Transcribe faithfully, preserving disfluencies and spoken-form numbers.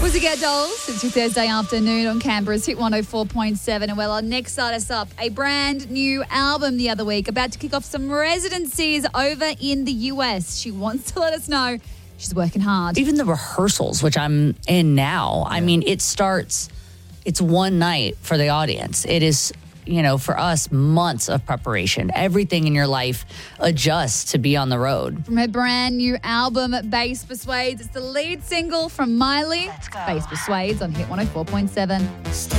Pussycat Dolls, it's your Thursday afternoon on Canberra's Hit one oh four point seven. And well, our next start us up, a brand new album the other week, about to kick off some residencies over in the U S. She wants to let us know she's working hard. Even the rehearsals, which I'm in now, I mean, it starts, it's one night for the audience. It is, you know, for us, months of preparation. Everything in your life adjusts to be on the road. From her brand new album, Bass Persuades, it's the lead single from Miley. Bass Persuades on Hit one oh four point seven.